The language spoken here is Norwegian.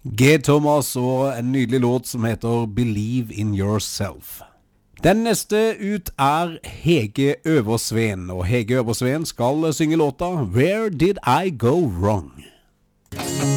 G. Thomas og en nydelig låt som heter Believe in Yourself. Den neste ut Hege Øversveen, og Hege Øversveen skal synge låta Where Did I Go Wrong?